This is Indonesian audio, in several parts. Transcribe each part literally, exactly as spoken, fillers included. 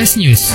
Flash News.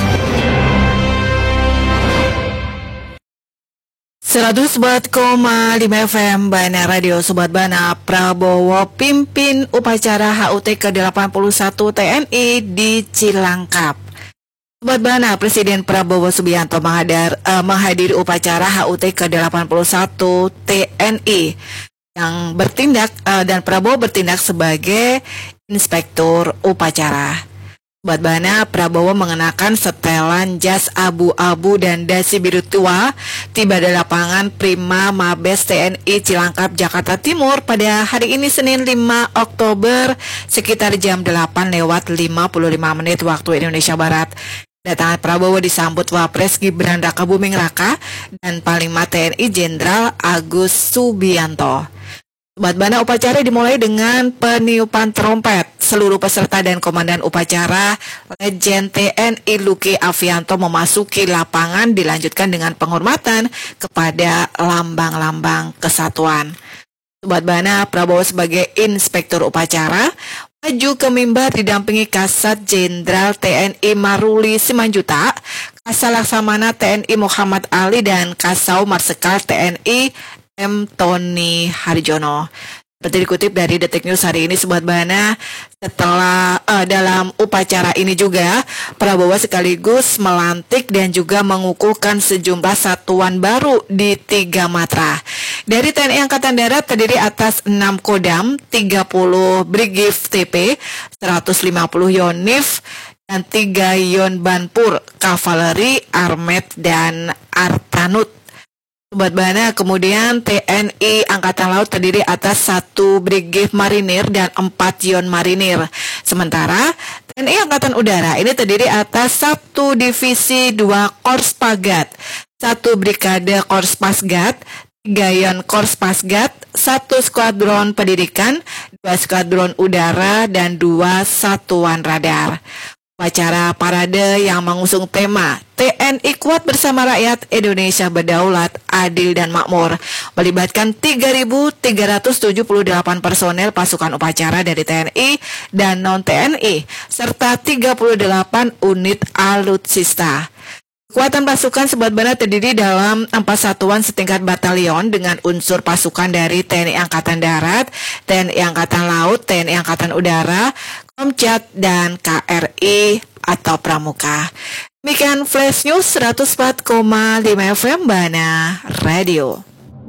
seratus empat koma lima F M Bana Radio Sobat Bana. Prabowo pimpin upacara H U T ke delapan puluh satu T N I di Cilangkap. Sobat Bana, Presiden Prabowo Subianto menghadar, uh, menghadiri upacara H U T ke delapan puluh satu T N I yang bertindak uh, dan Prabowo bertindak sebagai inspektur upacara. Sobat Bana, Prabowo mengenakan setelan jas abu-abu dan dasi biru tua tiba di lapangan Prima Mabes T N I Cilangkap, Jakarta Timur pada hari ini Senin lima Oktober sekitar jam delapan lewat lima puluh lima menit waktu Indonesia Barat. Kedatangan Prabowo disambut Wapres Gibran Rakabuming Raka dan Panglima T N I Jenderal Agus Subianto. Sobat Bana, upacara dimulai dengan peniupan trompet. Seluruh peserta dan komandan upacara Legend T N I Luki Avianto memasuki lapangan, dilanjutkan dengan penghormatan kepada lambang-lambang kesatuan. Sobat Bana, Prabowo sebagai inspektur upacara maju ke mimbar didampingi Kasat Jenderal T N I Maruli Simanjuta, Kasal Laksamana T N I Muhammad Ali, dan Kasau Marsikal T N I M. Tony Harjono. Seperti dikutip dari Detik News hari ini, Sobat Bana, setelah uh, dalam upacara ini juga Prabowo sekaligus melantik dan juga mengukuhkan sejumlah satuan baru di tiga matra. Dari T N I Angkatan Darat terdiri atas enam Kodam, tiga puluh Brigif T P, seratus lima puluh Yonif, dan tiga Yon Banpur, Kavaleri, Armet, dan Artanut. Sobat Bana, kemudian T N I Angkatan Laut terdiri atas satu Brigif Marinir dan empat Yon Marinir. Sementara T N I Angkatan Udara ini terdiri atas satu Divisi dua Korps Pagat, satu Brigade Korps Pasgat, tiga Yon Korps Pasgat, satu Skuadron Pendidikan, dua Skuadron Udara, dan dua Satuan Radar. Upacara parade yang mengusung tema T N I Kuat Bersama Rakyat, Indonesia Berdaulat, Adil dan Makmur melibatkan tiga ribu tiga ratus tujuh puluh delapan personel pasukan upacara dari T N I dan non-T N I serta tiga puluh delapan unit alutsista. Kekuatan pasukan Sobat Bana terdiri dalam empat satuan setingkat batalion dengan unsur pasukan dari T N I Angkatan Darat, T N I Angkatan Laut, T N I Angkatan Udara, Komcat, dan K R I atau Pramuka. Demikian Flash News seratus empat koma lima F M Bana Radio.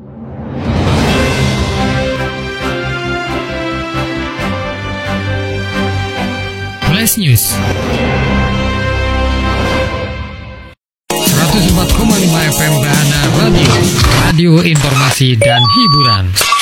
Flash News seratus empat koma lima F M Bana Radio, radio informasi dan hiburan.